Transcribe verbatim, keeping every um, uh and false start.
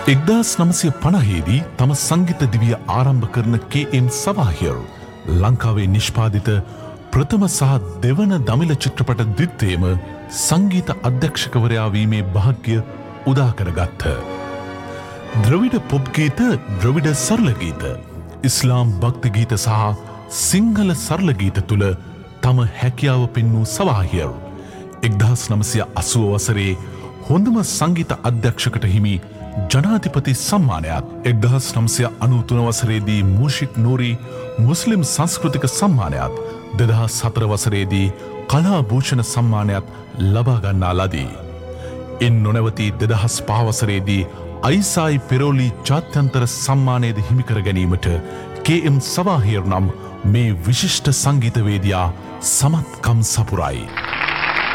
එක්දාස් නවසිය පනහේදී තම සංගීත දිවිය ආරම්භ කරන කේ එම් සවාහිර් ලංකාවේ නිෂ්පාදිත ප්‍රථම සහ දෙවන දමිළ චිත්‍රපට ද්විත්වයේම සංගීත අධ්‍යක්ෂකවරයා වීමේ භාග්‍ය උදා කරගත්හ. ද්‍රවිඩ පොප් ගීත, ද්‍රවිඩ සරල ගීත, ඉස්ලාම් භක්ති ගීත සහ සිංහල සරල ගීත තුළ තම හැකියාව පෙන්වූ සවාහිර් එක්දාස් නවසිය අසූව වසරේ හොඳම සංගීත අධ්‍යක්ෂකට හිමි ජනාධිපති සම්මානයත්, එක්දහස් නවසිය අනූ තුන වසරේදී මූෂික් නූරි මුස්ලිම් සංස්කෘතික සම්මානයත්, දෙදහස් හතර වසරේදී කලා භූෂණ සම්මානයත් ලබාගන්නා ලදී. ඉන් නොනැවති දෙදහස් පහ වසරේදී අයිසායි පෙරෝලි ජාත්‍යන්තර සම්මානයද හිමිකර ගැනීමට කේ එම් සවාහිර් නම් මේ විශිෂ්ට සංගීතවේදියා සමත්කම් සපුරයි.